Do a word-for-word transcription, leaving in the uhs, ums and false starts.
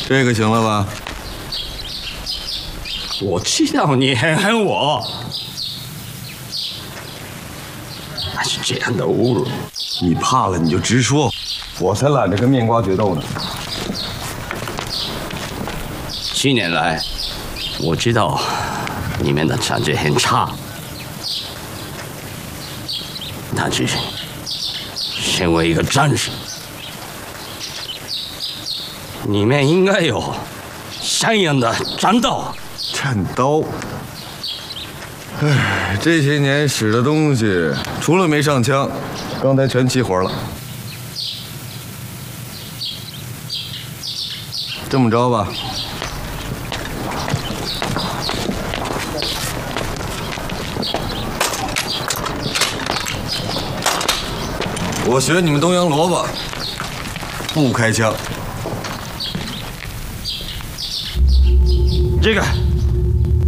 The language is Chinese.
这个行了吧？ 我知道你很恨我，但是这样的侮辱， 你怕了你就直说，我才懒得跟面瓜决斗呢。 七年来，我知道你们的战绩很差，但是身为一个战士，你们应该有相应的战斗。 战刀，唉，这些年使的东西，除了没上枪，刚才全齐活了。这么着吧，我学你们东洋萝卜，不开枪。 这个。